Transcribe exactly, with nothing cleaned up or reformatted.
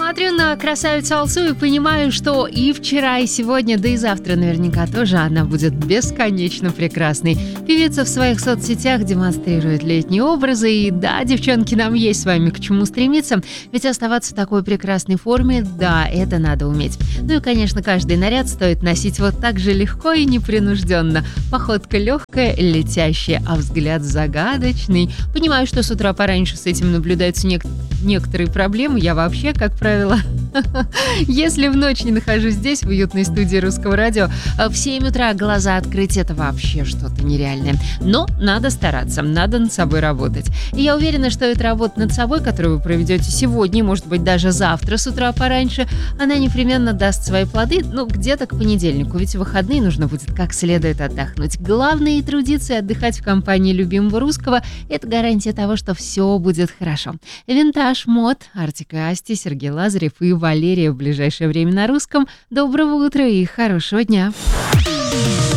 Смотрю на красавицу Алсу и понимаю, что и вчера, и сегодня, да и завтра наверняка тоже она будет бесконечно прекрасной. Певица в своих соцсетях демонстрирует летние образы. И да, девчонки, нам есть с вами к чему стремиться. Ведь оставаться в такой прекрасной форме, да, это надо уметь. Ну и, конечно, каждый наряд стоит носить вот так же легко и непринужденно. Походка легкая, летящая, а взгляд загадочный. Понимаю, что с утра пораньше с этим наблюдаются нек- некоторые проблемы. Я вообще, как правило, если в ночь не нахожусь здесь, в уютной студии Русского радио, в семь утра глаза открыть — это вообще что-то нереальное. Но надо стараться, надо над собой работать. И я уверена, что эта работа над собой, которую вы проведете сегодня, может быть, даже завтра с утра пораньше, она непременно даст свои плоды, ну, где-то к понедельнику, ведь в выходные нужно будет как следует отдохнуть. Главное и трудиться, и отдыхать в компании любимого русского — это гарантия того, что все будет хорошо. Винтаж, мод, Артик и Асти, Сергей Лазарев и Валерия в ближайшее время на русском. Доброго утра и хорошего дня!